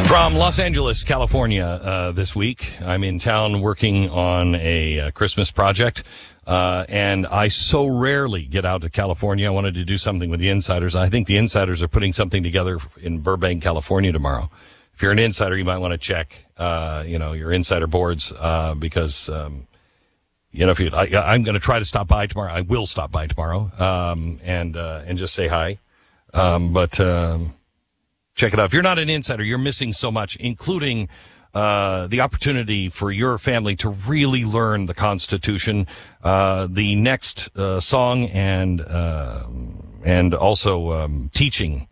From Los Angeles, California, this week, I'm in town working on a Christmas project, and I so rarely get out to California. I wanted to do something with the Insiders. I think the Insiders are putting something together in Burbank, California tomorrow. If you're an insider, you might want to check, your insider boards, because, if I'm going to try to stop by tomorrow. I will stop by tomorrow, and just say hi. Check it out. If you're not an insider, you're missing so much, including the opportunity for your family to really learn the Constitution, the next song, and also teaching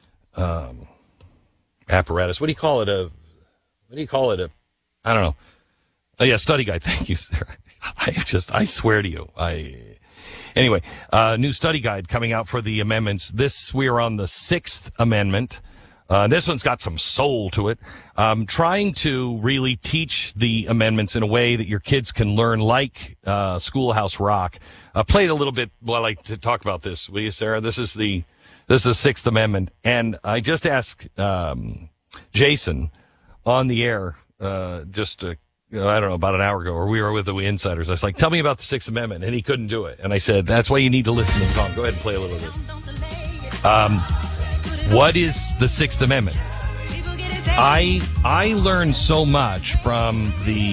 apparatus. What do you call it? I don't know. Oh, yeah, study guide. Thank you, sir. I swear to you, Anyway, new study guide coming out for the amendments. We are on the 6th Amendment. This one's got some soul to it. Trying to really teach the amendments in a way that your kids can learn, like Schoolhouse Rock. Play it a little bit while I like to talk about this, will you, Sarah? This is the 6th Amendment, and I just asked Jason on the air I don't know, about an hour ago, or we were with the Insiders. I was like, tell me about the 6th Amendment, and he couldn't do it. And I said, that's why you need to listen to the song. Go ahead and play a little of this. What is the 6th Amendment? I learned so much from the